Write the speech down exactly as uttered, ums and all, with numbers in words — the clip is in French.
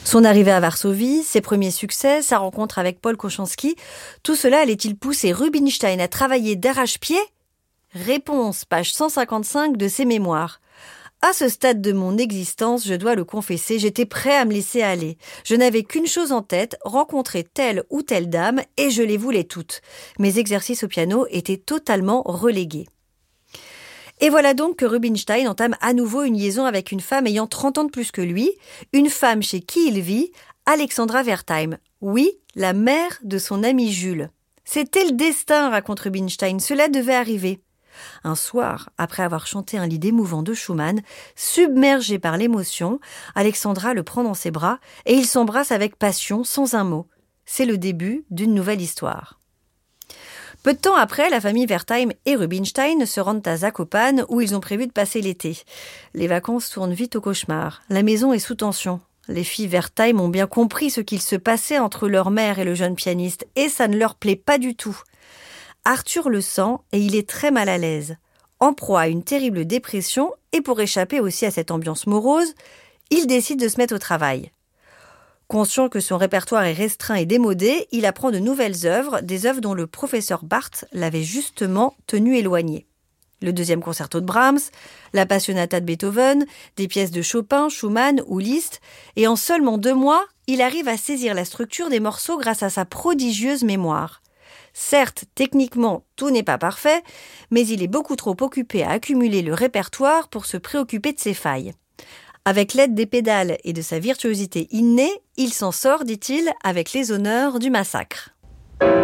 Son arrivée à Varsovie, ses premiers succès, sa rencontre avec Paul Koscianski, tout cela allait-il pousser Rubinstein à travailler d'arrache-pied ? Réponse, page cent cinquante-cinq de ses mémoires. À ce stade de mon existence, je dois le confesser, j'étais prêt à me laisser aller. Je n'avais qu'une chose en tête, rencontrer telle ou telle dame, et je les voulais toutes. Mes exercices au piano étaient totalement relégués. Et voilà donc que Rubinstein entame à nouveau une liaison avec une femme ayant trente ans de plus que lui, une femme chez qui il vit, Alexandra Wertheim. Oui, la mère de son ami Jules. C'était le destin, raconte Rubinstein, cela devait arriver. Un soir, après avoir chanté un lied émouvant de Schumann, submergé par l'émotion, Alexandra le prend dans ses bras et ils s'embrassent avec passion, sans un mot. C'est le début d'une nouvelle histoire. Peu de temps après, la famille Wertheim et Rubinstein se rendent à Zakopane où ils ont prévu de passer l'été. Les vacances tournent vite au cauchemar. La maison est sous tension. Les filles Wertheim ont bien compris ce qu'il se passait entre leur mère et le jeune pianiste et ça ne leur plaît pas du tout. Arthur le sent et il est très mal à l'aise. En proie à une terrible dépression et pour échapper aussi à cette ambiance morose, il décide de se mettre au travail. Conscient que son répertoire est restreint et démodé, il apprend de nouvelles œuvres, des œuvres dont le professeur Barthes l'avait justement tenu éloigné. Le deuxième concerto de Brahms, la Passionata de Beethoven, des pièces de Chopin, Schumann ou Liszt, et en seulement deux mois, il arrive à saisir la structure des morceaux grâce à sa prodigieuse mémoire. Certes, techniquement, tout n'est pas parfait, mais il est beaucoup trop occupé à accumuler le répertoire pour se préoccuper de ses failles. Avec l'aide des pédales et de sa virtuosité innée, il s'en sort, dit-il, avec les honneurs du massacre.